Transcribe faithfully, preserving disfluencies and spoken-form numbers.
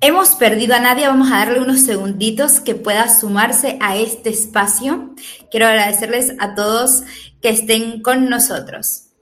hemos perdido a nadie, vamos a darle unos segunditos que pueda sumarse a este espacio. Quiero agradecerles a todos que estén con nosotros.